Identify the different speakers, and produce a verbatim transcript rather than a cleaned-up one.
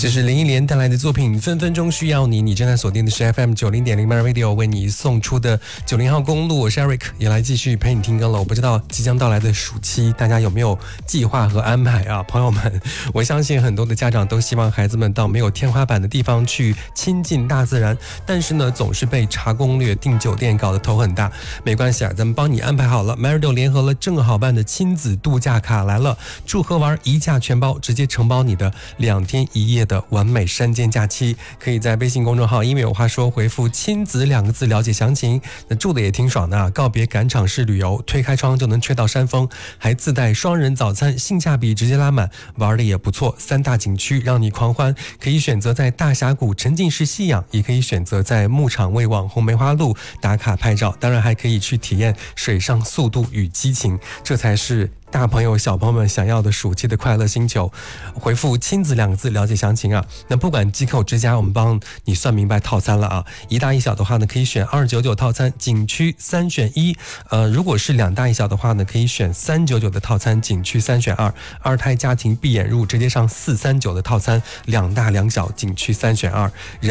Speaker 1: 这是林忆莲带来的作品《分分钟需要你》，你正在锁定的是 F M 九零点零 My Radio 为你送出的九零号公路，我是 Eric， 也来继续陪你听歌了。我不知道即将到来的暑期大家有没有计划和安排啊，朋友们，我相信很多的家长都希望孩子们到没有天花板的地方去亲近大自然，但是呢，总是被查攻略、订酒店搞得头很大。没关系啊，咱们帮你安排好了。My Radio 联合了正好办的亲子度假卡来了，住和玩一价全包，直接承包你的两天一夜的完美山间假期。可以在微信公众号因为有话说回复亲子两个字了解详情。那住的也挺爽的啊，告别赶场式旅游，推开窗就能吹到山峰，还自带双人早餐，性价比直接拉满，玩的也不错。三大景区让你狂欢，可以选择在大峡谷沉浸式吸氧，也可以选择在牧场为网红梅花鹿打卡拍照，当然还可以去体验水上速度与激情，这才是大朋友小朋友们想要的暑期的快乐星球。回复亲子两个字了解详情啊。那不管机构之家，我们帮你算明白套餐了啊。一大一小的话呢，可以选二九九套餐，景区三选一。呃，如果是两大一小的话呢，可以选三九九的套餐，景区三选二。二胎家庭闭眼入直接上四三九的套餐，两大两小，景区三选二。